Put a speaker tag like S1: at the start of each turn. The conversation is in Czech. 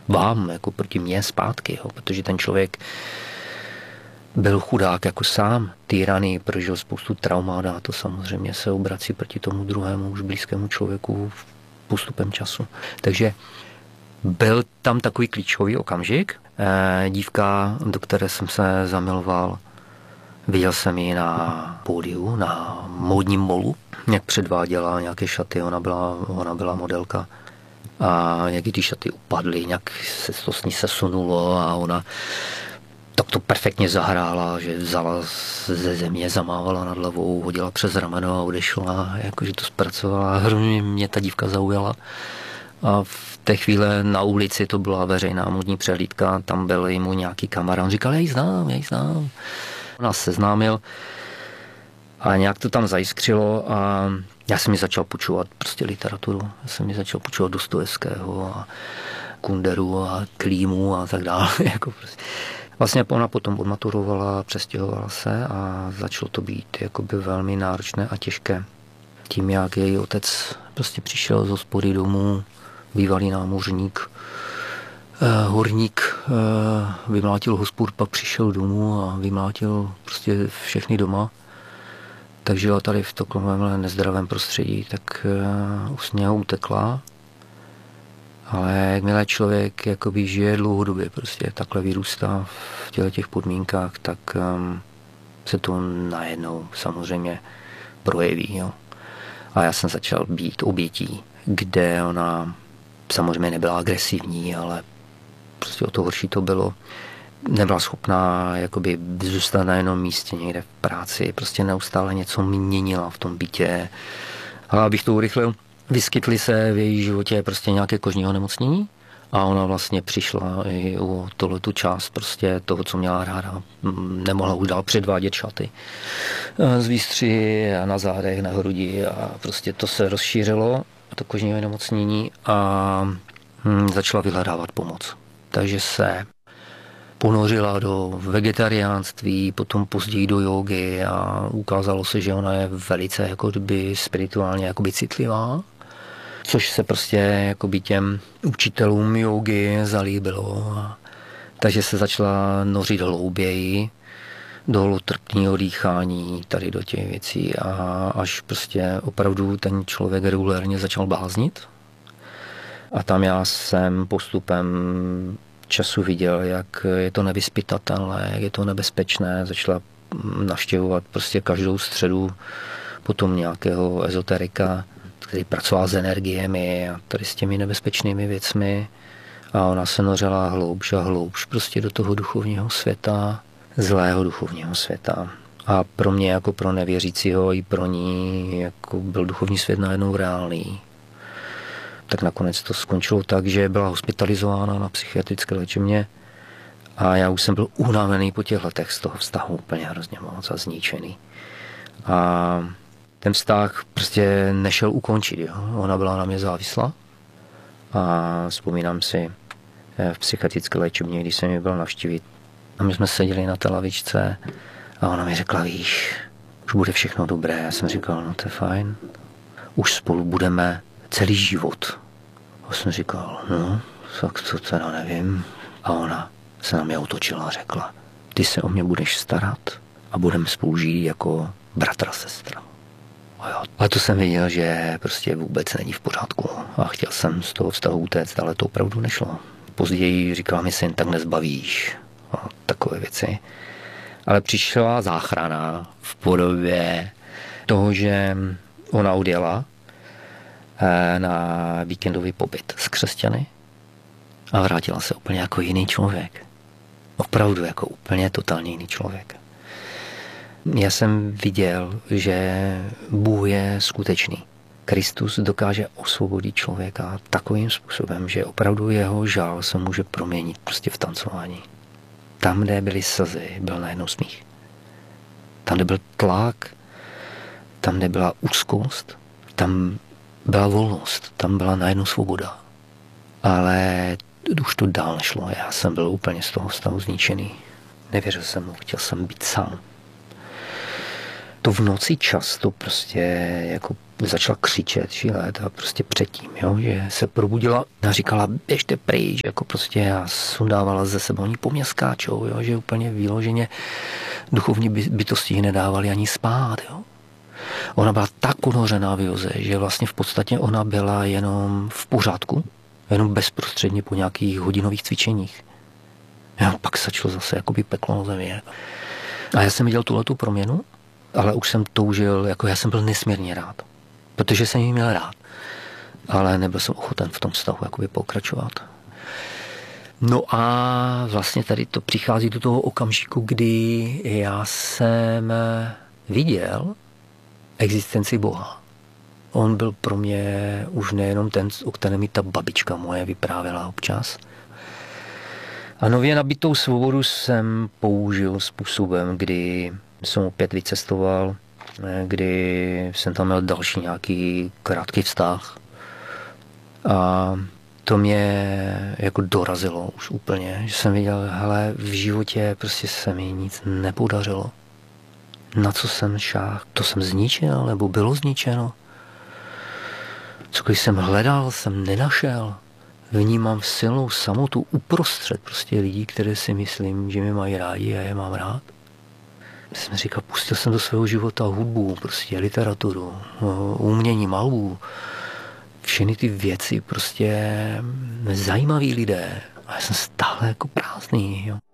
S1: vám, jako proti mně zpátky, jo, protože ten člověk byl chudák jako sám, týraný, prožil spoustu traumat a to samozřejmě se obrací proti tomu druhému, už blízkému člověku postupem času. Takže byl tam takový klíčový okamžik. Dívka, do které jsem se zamiloval, viděl jsem ji na pódiu, na módním molu, jak předváděla nějaké šaty, ona byla modelka. A jak ty šaty upadly, nějak se to s ní sesunulo a ona tak to perfektně zahrála, že vzala ze země, zamávala nad hlavou, hodila přes rameno a odešla, jakože to zpracovala. Hrozně mě ta dívka zaujala. A v té chvíli na ulici to byla veřejná módní přehlídka, tam byl mu nějaký kamarád, on říkal, já ji znám. On nás seznámil a nějak to tam zajiskřilo a já jsem mi začal počúvat prostě literaturu. Já jsem mi začal počúvat Dostojevského a Kunderu a Klímu a tak dále. Jako prostě. Vlastně ona potom odmaturovala, přestěhovala se a začalo to být jakoby velmi náročné a těžké. Tím, jak její otec prostě přišel z hospody domů, bývalý námořník, horník, vymlátil hospod, pak přišel domů a vymlátil prostě všechny doma. Tak žila tady v takovém nezdravém prostředí, tak už z něho utekla. Ale jakmile člověk jakoby žije dlouhodobě, prostě takhle vyrůstá v těch podmínkách, tak se to najednou samozřejmě projeví. Jo. A já jsem začal být obětí, kde ona samozřejmě nebyla agresivní, ale prostě o to horší to bylo. Nebyla schopná jakoby zůstat na jednom místě někde v práci, prostě neustále něco měnila v tom bytě. A abych to urychlil, vyskytly se v její životě prostě nějaké kožní onemocnění a ona vlastně přišla i o tohletu část prostě toho, co měla ráda. Nemohla už dál předvádět šaty z výstřihy a na zádech, na hrudi a prostě to se rozšířilo, to kožní onemocnění a začala vyhledávat pomoc. Takže se ponořila do vegetariánství, potom později do jógy a ukázalo se, že ona je velice jakoby spirituálně jakoby citlivá, což se prostě jakoby těm učitelům jógy zalíbilo. Takže se začala nořit hlouběji do holotrpního dýchání, tady do těch věcí a až prostě opravdu ten člověk regulérně začal bláznit. A tam já jsem postupem času viděl, jak je to nevyzpytatelné, jak je to nebezpečné. Začala navštěvovat prostě každou středu potom nějakého ezoterika, který pracoval s energiemi a tady s těmi nebezpečnými věcmi. A ona se nořila hloubš a hloubš prostě do toho duchovního světa, zlého duchovního světa. A pro mě jako pro nevěřícího i pro ní jako byl duchovní svět najednou reálný. Tak nakonec to skončilo tak, že byla hospitalizována na psychiatrické léčebně a já už jsem byl unavený po těch letech z toho vztahu úplně hrozně moc a zničený. A ten vztah prostě nešel ukončit. Jo. Ona byla na mě závislá a vzpomínám si v psychiatrické léčebně, když jsem ji byl navštívit a my jsme seděli na té lavičce a ona mi řekla, víš, už bude všechno dobré. Já jsem říkal, no to je fajn, už spolu budeme celý život. A jsem říkal, no, tak to teda nevím. A ona se na mě otočila a řekla, ty se o mě budeš starat a budeme spolu žít jako bratr a sestra. A to jsem věděl, že prostě vůbec není v pořádku. A chtěl jsem z toho vztahu utéct, ale to opravdu nešlo. Později říkala mi, syn, tak nezbavíš. A takové věci. Ale přišla záchrana v podobě toho, že ona odjela na víkendový pobyt s křesťany a vrátila se úplně jako jiný člověk. Opravdu jako úplně totálně jiný člověk. Já jsem viděl, že Bůh je skutečný. Kristus dokáže osvobodit člověka takovým způsobem, že opravdu jeho žál se může proměnit prostě v tancování. Tam, kde byly slzy, byl najednou smích. Tam, kde byl tlak, tam, kde byla úzkost, tam byla volnost, tam byla najednou svoboda. Ale už to dál nešlo. Já jsem byl úplně z toho stavu zničený. Nevěřil jsem mu, chtěl jsem být sám. To v noci často prostě jako začala křičet, šílet a prostě předtím, jo, že se probudila a říkala, běžte pryč, jako prostě a sundávala ze sebou, oni po mě skáčou, jo, že úplně výloženě duchovní bytosti nedávali ani spát, jo. Ona byla tak unořená v józe, že vlastně v podstatě ona byla jenom v pořádku, jenom bezprostředně po nějakých hodinových cvičeních. Jo, pak začalo zase jakoby peklo na zemi. A já jsem viděl tuhletu proměnu, ale už jsem toužil, jako já jsem byl nesmírně rád, protože jsem ji měl rád, ale nebyl jsem ochoten v tom vztahu jakoby pokračovat. No a vlastně tady to přichází do toho okamžiku, kdy já jsem viděl existenci Boha. On byl pro mě už nejenom ten, o kterém mi ta babička moje vyprávěla občas. A nově nabitou svobodu jsem použil způsobem, kdy jsem opět vycestoval, kdy jsem tam měl další nějaký krátký vztah. A to mě jako dorazilo už úplně, že jsem viděl, hele, v životě prostě se mi nic nepodařilo. Na co jsem šáhl, to jsem zničil, nebo bylo zničeno. Cokoliv jsem hledal, jsem nenašel. Vnímám silnou samotu uprostřed prostě lidí, které si myslím, že mě mají rádi a je mám rád. Jsem říkal, pustil jsem do svého života hudbu, prostě literaturu, umění, malbu. Všechny ty věci, prostě zajímaví lidé. A já jsem stále jako prázdný. Jo.